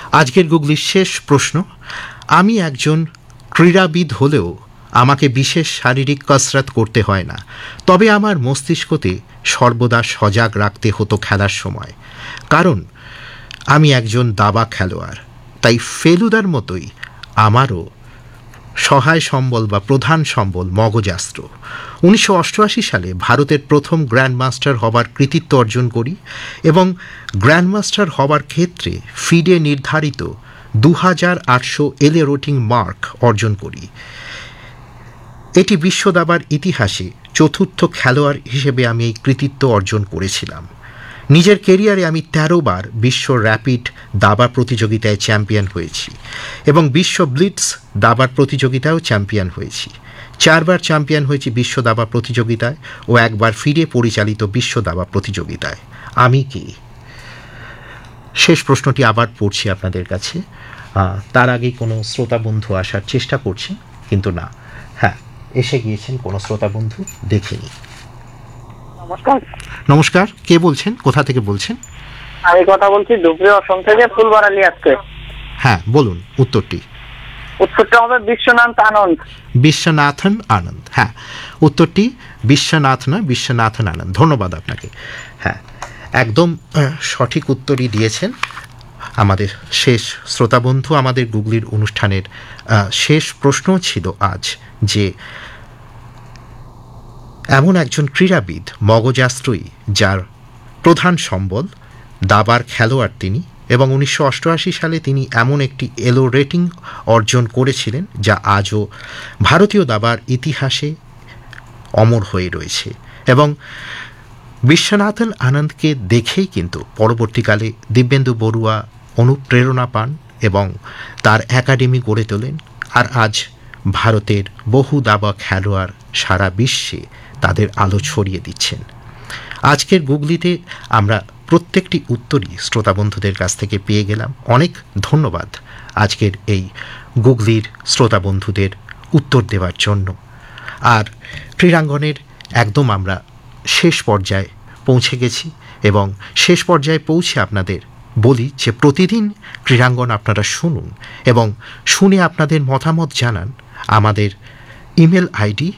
আজকের গুগলির শেষ প্রশ্ন, আমি একজন ক্রীড়াবিদ হলেও আমাকে বিশেষ শারীরিক কসরত করতে হয় না, তবে আমার মস্তিষ্কতে সর্বদা সজাগ রাখতে হতো খেলার সময়, কারণ আমি একজন দাবা খেলোয়াড়। তাই ফেলুদার মতোই আমারও সহায় সম্বল বা প্রধান সম্বল মগজাস্ত্র। 1988 সালে ভারতের প্রথম গ্র্যান্ডমাস্টার হবার কৃতিত্ব অর্জন করি এবং গ্র্যান্ডমাস্টার হবার ক্ষেত্রে ফিডে নির্ধারিত 2800 এলে রোটিং মার্ক অর্জন করি। এটি বিশ্ব দাবার ইতিহাসে চতুর্থ খেলোয়াড় হিসেবে আমি এই কৃতিত্ব অর্জন করেছিলাম। নিজের কেরিয়ারে আমি 13 বার বিশ্ব র্যাপিড দাবা প্রতিযোগিতায় চ্যাম্পিয়ন হয়েছি এবং বিশ্ব ব্লিটস দাবার প্রতিযোগিতায়ও চ্যাম্পিয়ন হয়েছি। 4 বার চ্যাম্পিয়ন হয়েছি বিশ্ব দাবা প্রতিযোগিতায় ও একবার ফিরে পরিচালিত বিশ্ব দাবা প্রতিযোগিতায়। আমি কি? শেষ প্রশ্নটি আবার পড়ছি আপনাদের কাছে। তার আগেই কোনো শ্রোতা বন্ধু আসার চেষ্টা করছেন, কিন্তু না, হ্যাঁ, এসে গিয়েছেন কোনো শ্রোতা বন্ধু, দেখেনি। নমস্কার। নমস্কার, কে বলছেন, কোথা থেকে বলছেন? আমি কথা বলছি ধুবড়ী অসম থেকে, ফুলবাড়ালি আজকে। হ্যাঁ, বলুন উত্তরটি। উত্তরটা হবে বিশ্বনাথ আনন্দ। বিশ্বনাথন আনন্দ, হ্যাঁ, উত্তরটি বিশ্বনাথ নয়, বিশ্বনাথন আনন্দ। ধন্যবাদ আপনাকে। হ্যাঁ, একদম সঠিক উত্তরই দিয়েছেন আমাদের শেষ শ্রোতা বন্ধু। আমাদের গুগলির অনুষ্ঠানের শেষ প্রশ্ন ছিল আজ যে এমন একজন ক্রীড়াবিদ মগজাস্ত্রই যার প্রধান সম্বল দাবার খেলোয়াড় তিনি, এবং 1988 সালে তিনি এমন একটি এলো রেটিং অর্জন করেছিলেন যা আজও ভারতীয় দাবার ইতিহাসে অমর হয়ে রয়েছে। এবং বিশ্বনাথন আনন্দকে দেখেই কিন্তু পরবর্তীকালে দিব্যেন্দু বড়ুয়া অনুপ্রেরণা পান এবং তার একাডেমি গড়ে তোলেন। আর আজ ভারতের বহু দাবা খেলোয়াড় সারা বিশ্বে তাদের আলো ছড়িয়ে দিচ্ছেন। আজকের গুগলিতে আমরা প্রত্যেকটি উত্তরই শ্রোতা বন্ধুদের কাছ থেকে পেয়ে গেলাম। অনেক ধন্যবাদ আজকের এই গুগলির শ্রোতা বন্ধুদের উত্তর দেওয়ার জন্য। আর ক্রীড়াঙ্গনের একদম আমরা শেষ পর্যায়ে পৌঁছে গেছি এবং শেষ পর্যায়ে পৌঁছে আপনাদের বলি যে প্রতিদিন ক্রীড়াঙ্গন আপনারা শুনুন এবং শুনে আপনাদের মতামত জানান আমাদের ইমেল আইডি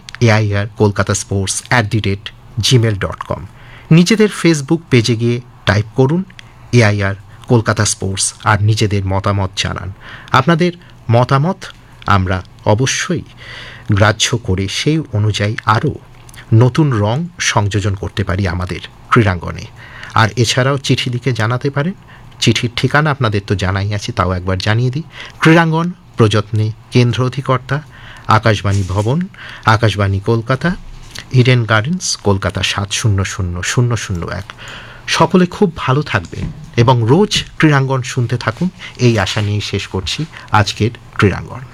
air@kolkatasports@gmail.com। নিজেদের ফেসবুক পেজে গিয়ে টাইপ করুন AIR কলকাতা স্পোর্টস আর নিজেদের মতামত জানান। আপনাদের মতামত আমরা অবশ্যই গ্রাহ্য করে সেই অনুযায়ী আরও নতুন রং সংযোজন করতে পারি আমাদের ক্রীড়াঙ্গনে। আর এছাড়াও চিঠি লিখে জানাতে পারেন। চিঠির ঠিকানা আপনাদের তো জানাই আছে, তাও একবার জানিয়ে দিই। ক্রীড়াঙ্গন, প্রযত্নে কেন্দ্র অধিকর্তা, আকাশবাণী ভবন, আকাশবাণী কলকাতা, ইডেন গার্ডেন্স, কলকাতা 700001। সকলে খুব ভালো থাকবেন এবং রোজ ক্রীড়াঙ্গন শুনতে থাকুন, এই আশা নিয়েই শেষ করছি আজকের ক্রীড়াঙ্গন।